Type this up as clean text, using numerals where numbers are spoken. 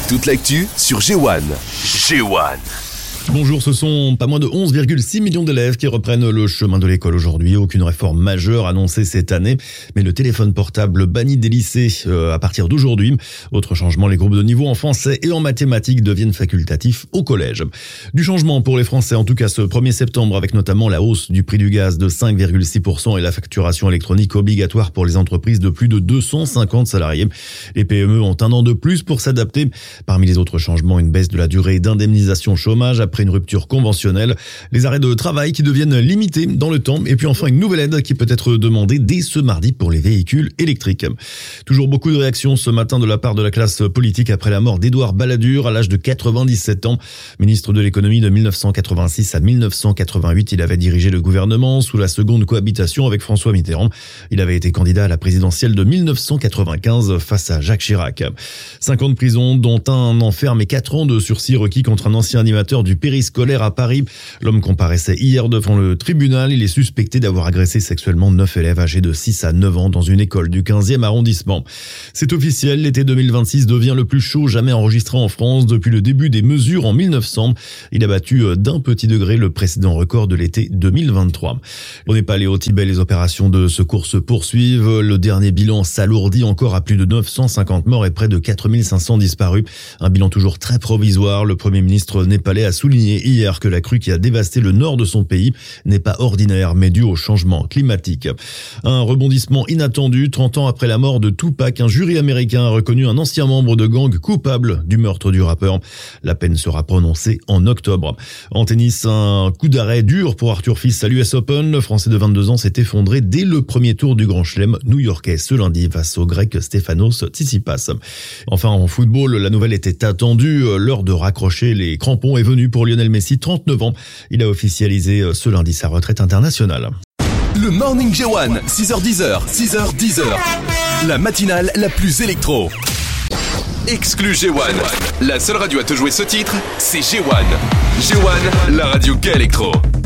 Toute l'actu sur G1. G1. Bonjour, ce sont pas moins de 11,6 millions d'élèves qui reprennent le chemin de l'école aujourd'hui. Aucune réforme majeure annoncée cette année, mais le téléphone portable banni des lycées à partir d'aujourd'hui. Autre changement, les groupes de niveau en français et en mathématiques deviennent facultatifs au collège. Du changement pour les Français, en tout cas ce 1er septembre, avec notamment la hausse du prix du gaz de 5,6% et la facturation électronique obligatoire pour les entreprises de plus de 250 salariés. Les PME ont un an de plus pour s'adapter. Parmi les autres changements, une baisse de la durée d'indemnisation chômage après une rupture conventionnelle, les arrêts de travail qui deviennent limités dans le temps et puis enfin une nouvelle aide qui peut être demandée dès ce mardi pour les véhicules électriques. Toujours beaucoup de réactions ce matin de la part de la classe politique après la mort d'Édouard Balladur à l'âge de 97 ans. Ministre de l'économie de 1986 à 1988, il avait dirigé le gouvernement sous la seconde cohabitation avec François Mitterrand. Il avait été candidat à la présidentielle de 1995 face à Jacques Chirac. 5 ans de prison, dont un an ferme et 4 ans de sursis requis contre un ancien animateur du périscolaire à Paris. L'homme comparaissait hier devant le tribunal. Il est suspecté d'avoir agressé sexuellement 9 élèves âgés de 6 à 9 ans dans une école du 15e arrondissement. C'est officiel, l'été 2026 devient le plus chaud jamais enregistré en France depuis le début des mesures en 1900. Il a battu d'un petit degré le précédent record de l'été 2023. Au Népal et au Tibet, les opérations de secours se poursuivent. Le dernier bilan s'alourdit encore à plus de 950 morts et près de 4500 disparus. Un bilan toujours très provisoire. Le Premier ministre népalais a souligné hier que la crue qui a dévasté le nord de son pays n'est pas ordinaire mais due au changement climatique. Un rebondissement inattendu, 30 ans après la mort de Tupac, un jury américain a reconnu un ancien membre de gang coupable du meurtre du rappeur. La peine sera prononcée en octobre. En tennis, un coup d'arrêt dur pour Arthur Fils à l'US Open. Le Français de 22 ans s'est effondré dès le premier tour du Grand Chelem new-yorkais ce lundi face au Grec Stefanos Tsitsipas. Enfin, en football, la nouvelle était attendue. L'heure de raccrocher les crampons est venue pour Lionel Messi, 39 ans. Il a officialisé ce lundi sa retraite internationale. Le Morning G1, 6h10, 6h10. La matinale la plus électro. Exclu G1. La seule radio à te jouer ce titre, c'est G1. G1, la radio qu'électro.